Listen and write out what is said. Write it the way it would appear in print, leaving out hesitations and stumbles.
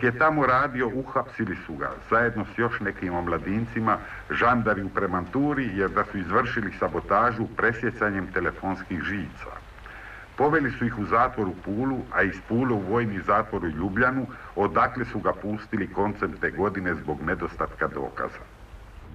Dok je tamo radio, uhapsili su ga, zajedno s još nekim omladincima, žandari u Premanturi, jer da su izvršili sabotažu presjecanjem telefonskih žica. Poveli su ih u zatvor u Pulu, a iz Pule u vojni zatvor u Ljubljanu, odakle su ga pustili koncem te godine zbog nedostatka dokaza.